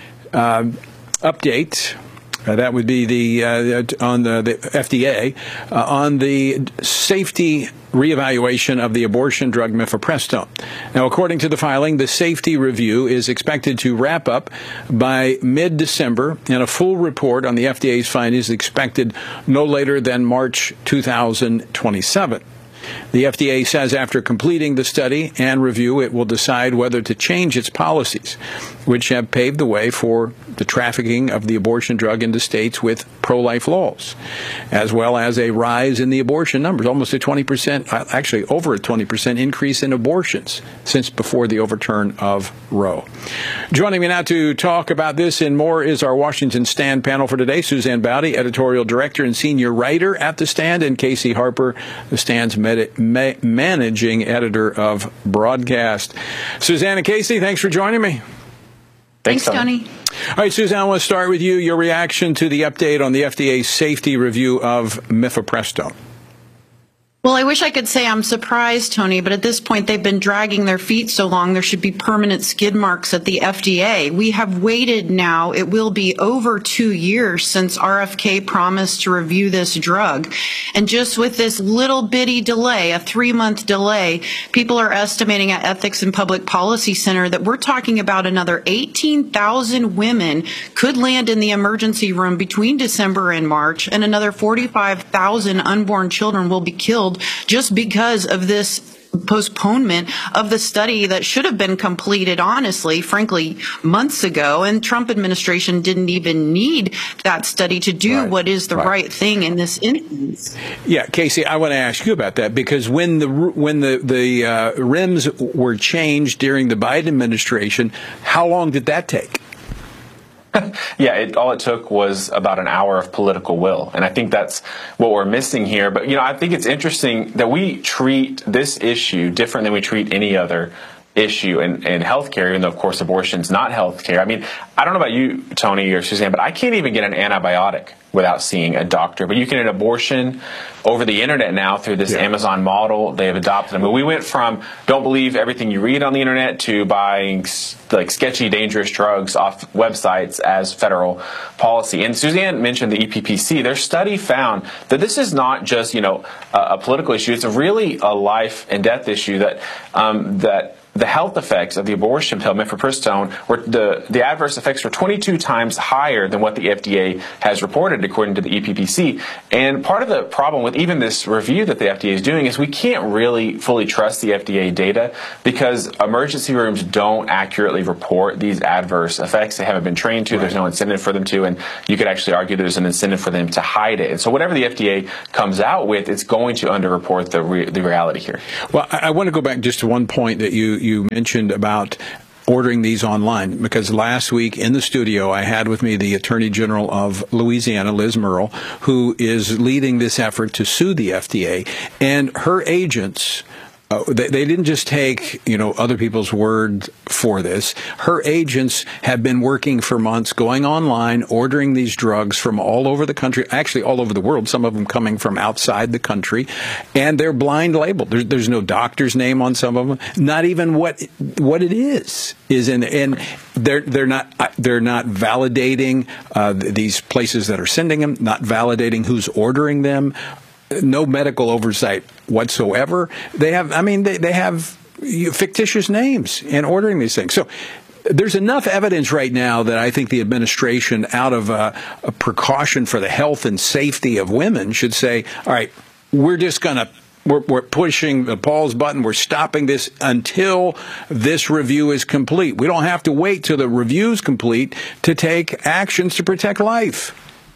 uh, update. Uh, that would be the uh, on the, the F D A uh, on the safety reevaluation of the abortion drug mifepristone. Now, according to the filing, the safety review is expected to wrap up by mid-December, and a full report on the F D A's findings is expected no later than March two thousand twenty-seven. The F D A says after completing the study and review, it will decide whether to change its policies, which have paved the way for the trafficking of the abortion drug into states with pro-life laws, as well as a rise in the abortion numbers, almost a twenty percent, actually over a twenty percent increase in abortions since before the overturn of Roe. Joining me now to talk about this and more is our Washington Stand panel for today, Suzanne Bowdy, editorial director and senior writer at The Stand, and Casey Harper, The Stand's med- ma- managing editor of broadcast. Suzanne and Casey, thanks for joining me. Thanks, Tony. All right, Suzanne, I want to start with you, your reaction to the update on the F D A's safety review of mifepristone. Well, I wish I could say I'm surprised, Tony, but at this point they've been dragging their feet so long there should be permanent skid marks at the F D A. We have waited now, it will be over two years since R F K promised to review this drug. And just with this little bitty delay, a three-month delay, people are estimating at Ethics and Public Policy Center that we're talking about another eighteen thousand women could land in the emergency room between December and March, and another forty-five thousand unborn children will be killed just because of this postponement of the study that should have been completed, honestly, frankly, months ago. And Trump administration didn't even need that study to do right. what is the right. right thing in this instance. Yeah, Casey, I want to ask you about that, because when the when the the uh, R I Ms were changed during the Biden administration, how long did that take? Yeah, it, all it took was about an hour of political will. And I think that's what we're missing here. But, you know, I think it's interesting that we treat this issue different than we treat any other issue in, in healthcare, even though, of course, abortion's not healthcare. I mean, I don't know about you, Tony or Suzanne, but I can't even get an antibiotic without seeing a doctor. But you can get an abortion over the internet now through this yeah. Amazon model they have adopted. I mean, we went from don't believe everything you read on the internet to buying like sketchy, dangerous drugs off websites as federal policy. And Suzanne mentioned the E P P C. Their study found that this is not just, you know, a, a political issue. It's a really a life and death issue that um, that the health effects of the abortion pill, mifepristone, were the, the adverse effects were twenty-two times higher than what the F D A has reported, according to the E P P C. And part of the problem with even this review that the F D A is doing is we can't really fully trust the F D A data because emergency rooms don't accurately report these adverse effects. They haven't been trained to. Right. There's no incentive for them to, and you could actually argue there's an incentive for them to hide it. And so whatever the F D A comes out with, it's going to underreport the, re- the reality here. Well, I, I want to go back just to one point that you, you mentioned about ordering these online, because last week in the studio I had with me the Attorney General of Louisiana, Liz Murrill, who is leading this effort to sue the F D A, and her agents, Uh, they, they didn't just take, you know, other people's word for this. Her agents have been working for months, going online, ordering these drugs from all over the country, actually all over the world, some of them coming from outside the country, and they're blind labeled. There's, there's no doctor's name on some of them, not even what what it is is in, and they're they're not they're not validating uh, these places that are sending them, not validating who's ordering them. No medical oversight whatsoever. They have, I mean, they, they have fictitious names in ordering these things. So there's enough evidence right now that I think the administration, out of a, a precaution for the health and safety of women, should say, all right, we're just going to We're, we're pushing the pause button. We're stopping this until this review is complete. We don't have to wait till the review's complete to take actions to protect life.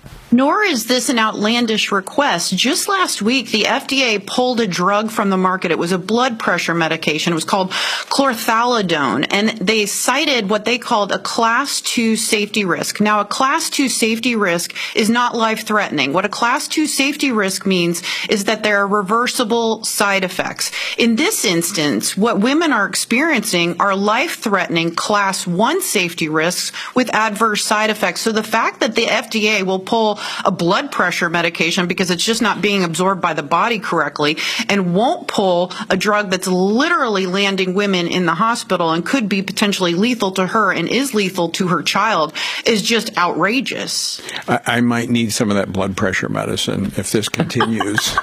Nor is this an outlandish request. Just last week, the F D A pulled a drug from the market. It was a blood pressure medication. It was called chlorthalidone, and they cited what they called a class two safety risk. Now, a class two safety risk is not life-threatening. What a class two safety risk means is that there are reversible side effects. In this instance, what women are experiencing are life-threatening class one safety risks with adverse side effects. So the fact that the F D A will pull a blood pressure medication because it's just not being absorbed by the body correctly and won't pull a drug that's literally landing women in the hospital and could be potentially lethal to her and is lethal to her child is just outrageous. I, I might need some of that blood pressure medicine if this continues.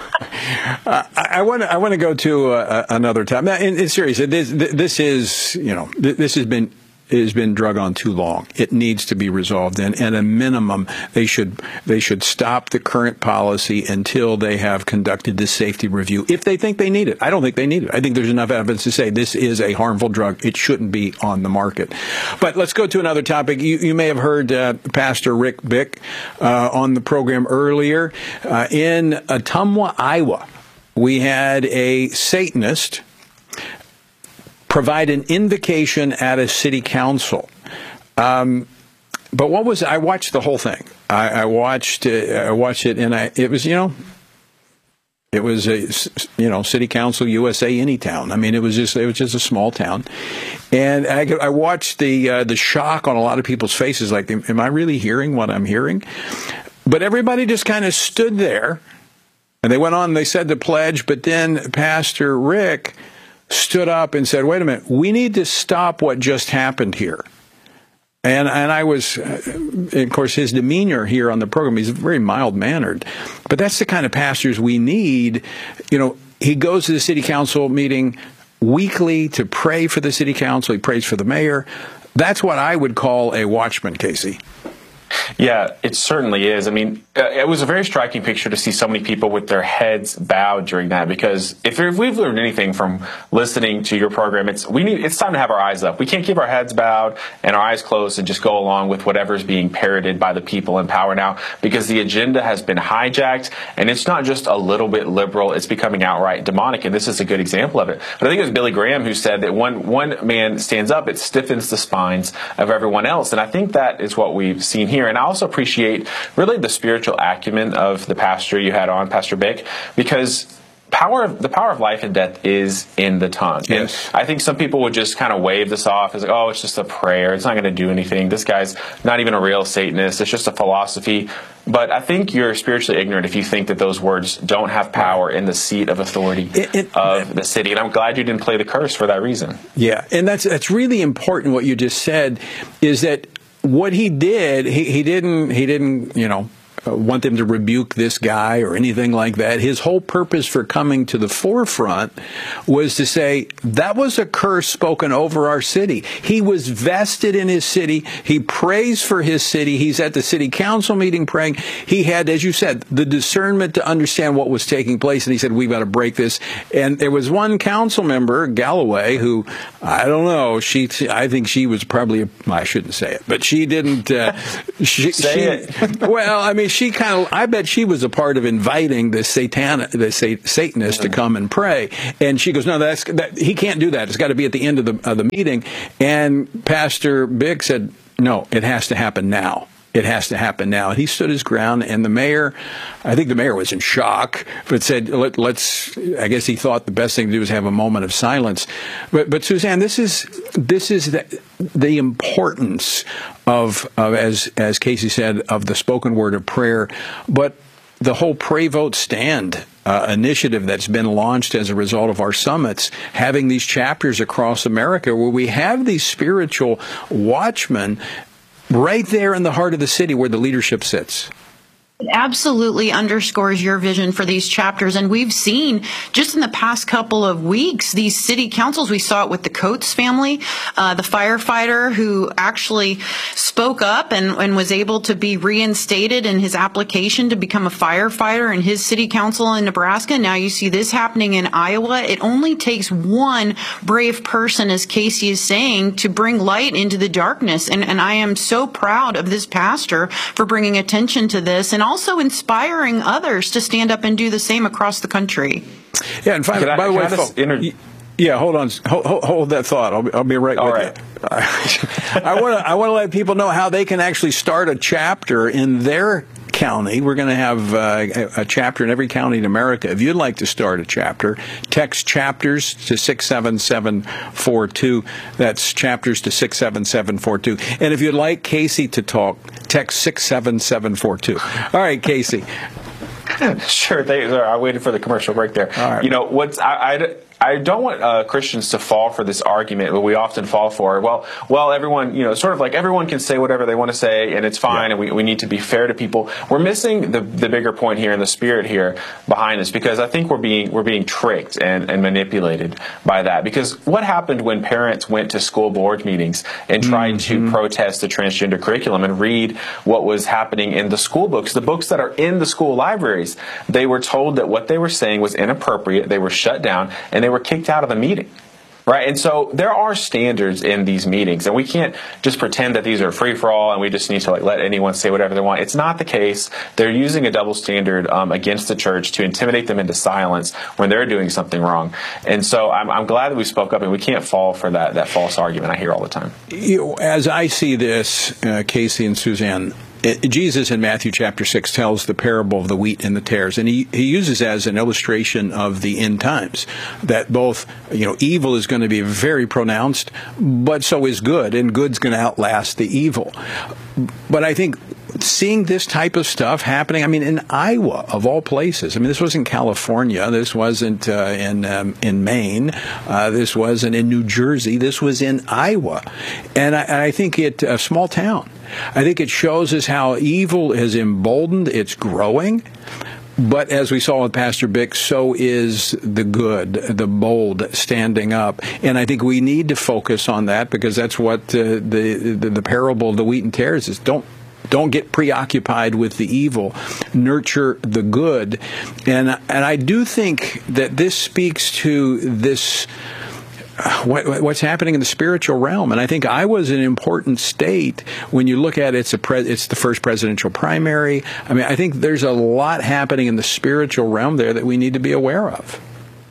uh, I want to I want to go to uh, another time. Now, in, in serious, this, this is, you know, this has been It has been drug on too long. It needs to be resolved, and at a minimum, they should they should stop the current policy until they have conducted this safety review. If they think they need it, I don't think they need it. I think there's enough evidence to say this is a harmful drug. It shouldn't be on the market. But let's go to another topic. You, you may have heard uh, Pastor Rick Bick uh, on the program earlier. Uh, in Ottumwa, Iowa, we had a Satanist provide an invocation at a city council. Um, but what was I watched the whole thing. I, I watched uh, I watched it, and I it was you know it was a you know city council U S A any town. I mean it was just it was just a small town, and I, I watched the uh, the shock on a lot of people's faces. Like, am I really hearing what I'm hearing? But everybody just kind of stood there, and they went on. And they said the pledge, but then Pastor Rick stood up and said, wait a minute, we need to stop what just happened here. And and I was, uh, of course, his demeanor here on the program, he's very mild-mannered. But that's the kind of pastors we need. You know, he goes to the city council meeting weekly to pray for the city council. He prays for the mayor. That's what I would call a watchman, Casey. Yeah, it certainly is. I mean, it was a very striking picture to see so many people with their heads bowed during that, because if we've learned anything from listening to your program, it's we need it's time to have our eyes up. We can't keep our heads bowed and our eyes closed and just go along with whatever's being parroted by the people in power now, because the agenda has been hijacked, and it's not just a little bit liberal, it's becoming outright demonic, and this is a good example of it. But I think it was Billy Graham who said that when one man stands up, it stiffens the spines of everyone else, and I think that is what we've seen here. And I also appreciate really the spiritual acumen of the pastor you had on, Pastor Bick, because power of, the power of life and death is in the tongue. Yes. And I think some people would just kind of wave this off as like, oh, it's just a prayer. It's not going to do anything. This guy's not even a real Satanist. It's just a philosophy. But I think you're spiritually ignorant if you think that those words don't have power in the seat of authority it, it, of the city. And I'm glad you didn't play the curse for that reason. Yeah, and that's that's really important. What you just said is that what he did, he, he didn't, he didn't, you know, uh, want them to rebuke this guy or anything like that. His whole purpose for coming to the forefront was to say that was a curse spoken over our city. He was vested in his city. He prays for his city. He's at the city council meeting praying. He had, as you said, the discernment to understand what was taking place, and he said, we've got to break this. And there was one council member, Galloway, who, I don't know, she, I think she was probably, a, I shouldn't say it, but she didn't, uh, she, say she, it. Well, I mean, she kind of, I bet she was a part of inviting the Satan, the Satanists to come and pray. And she goes, no, that's, that, he can't do that. It's got to be at the end of the, of the meeting. And Pastor Big said, no, it has to happen now. It has to happen now. And he stood his ground, and the mayor, I think the mayor was in shock, but said, Let, let's, I guess he thought the best thing to do was have a moment of silence. But, but Suzanne, this is, this is the, the importance of, of, as, as Casey said, of the spoken word of prayer, but the whole Pray, Vote, Stand uh, initiative that's been launched as a result of our summits, having these chapters across America where we have these spiritual watchmen right there in the heart of the city where the leadership sits. It absolutely underscores your vision for these chapters. And we've seen just in the past couple of weeks, these city councils, we saw it with the Coates family, uh, the firefighter who actually spoke up and, and was able to be reinstated in his application to become a firefighter in his city council in Nebraska. Now you see this happening in Iowa. It only takes one brave person, as Casey is saying, to bring light into the darkness. And, and I am so proud of this pastor for bringing attention to this and also inspiring others to stand up and do the same across the country. Yeah, and finally, I, by the way, folks, inter- yeah, hold on, hold, hold that thought. I'll be, I'll be right All with right. you. I want to I want to let people know how they can actually start a chapter in their county. We're going to have uh, a chapter in every county in America. If you'd like to start a chapter, text chapters to six seven seven four two. That's chapters to six seven seven four two. And if you'd like Casey to talk, text six seven seven four two. All right, Casey. Sure. They, I waited for the commercial break there. All right. You know, what's I, I I don't want uh, Christians to fall for this argument that we often fall for. Well, well, everyone, you know, sort of like everyone can say whatever they want to say, and it's fine, yeah. and we, we need to be fair to people. We're missing the the bigger point here and the spirit here behind this, because I think we're being we're being tricked and, and manipulated by that. Because what happened when parents went to school board meetings and tried mm-hmm. to protest the transgender curriculum and read what was happening in the school books, the books that are in the school libraries? They were told that what they were saying was inappropriate. They were shut down, and they were kicked out of the meeting, right? And so there are standards in these meetings, and we can't just pretend that these are free for all and we just need to like let anyone say whatever they want. It's not the case. They're using a double standard um, against the church to intimidate them into silence when they're doing something wrong. And so I'm, I'm glad that we spoke up, and we can't fall for that that false argument I hear all the time. You know, as I see this, uh, Casey and Suzanne, It, Jesus in Matthew chapter six tells the parable of the wheat and the tares, and he, he uses as an illustration of the end times, that both, you know, evil is going to be very pronounced, but so is good, and good's going to outlast the evil. But I think seeing this type of stuff happening, I mean, in Iowa, of all places, I mean, this wasn't California, this wasn't uh, in um, in Maine, uh, this wasn't in New Jersey, this was in Iowa. And I, and I think it, a small town, I think it shows us how evil is emboldened, it's growing. But as we saw with Pastor Bick, so is the good, the bold standing up. And I think we need to focus on that, because that's what uh, the, the the parable of the wheat and tares is. Don't Don't get preoccupied with the evil. Nurture the good. And and I do think that this speaks to this, uh, what, what's happening in the spiritual realm. And I think Iowa's an important state when you look at it. It's, a pre, it's the first presidential primary. I mean, I think there's a lot happening in the spiritual realm there that we need to be aware of.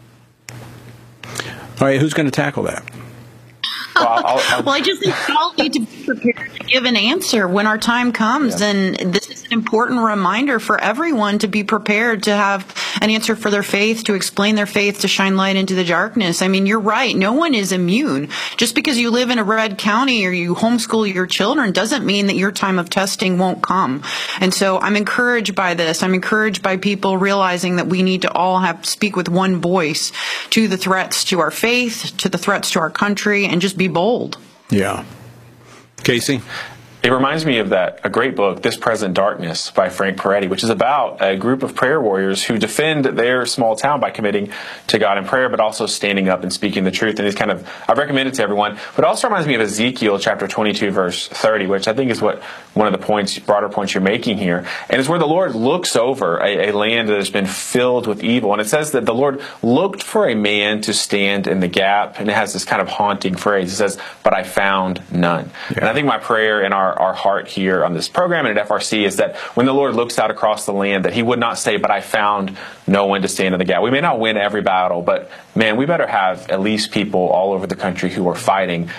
All right, who's going to tackle that? Well, I'll, I'll, well, I just think we all need to be prepared to give an answer when our time comes. Yeah. And this is an important reminder for everyone to be prepared to have an answer for their faith, to explain their faith, to shine light into the darkness. I mean, you're right. No one is immune. Just because you live in a red county or you homeschool your children doesn't mean that your time of testing won't come. And so I'm encouraged by this. I'm encouraged by people realizing that we need to all have speak with one voice to the threats to our faith, to the threats to our country, and just be bold. Yeah. Casey? It reminds me of that a great book, This Present Darkness by Frank Peretti, which is about a group of prayer warriors who defend their small town by committing to God in prayer, but also standing up and speaking the truth. And it's kind of, I recommend it to everyone. But it also reminds me of Ezekiel chapter twenty-two, verse thirty, which I think is what one of the points, broader points you're making here. And it's where the Lord looks over a, a land that has been filled with evil. And it says that the Lord looked for a man to stand in the gap. And it has this kind of haunting phrase. It says, but I found none. Yeah. And I think my prayer in our, our heart here on this program and at F R C is that when the Lord looks out across the land, that he would not say, but I found no one to stand in the gap. We may not win every battle, but man, we better have at least people all over the country who are fighting